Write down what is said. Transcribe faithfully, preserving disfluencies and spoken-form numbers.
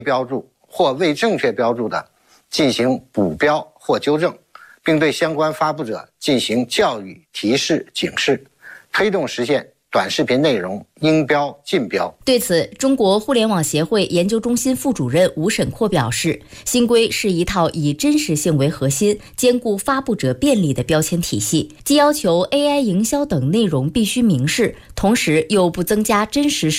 标注或未正确标注的，进行补标或纠正，并对相关发布者进行教育、提示、警示，推动实现短视频内容应标尽标。 对此，中国互联网协会研究中心副主任吴沈阔表示，新规是一套以真实性为核心、兼顾发布者便利的标签体系，既要求 A I 营销等内容必须明示，同时又不增加真实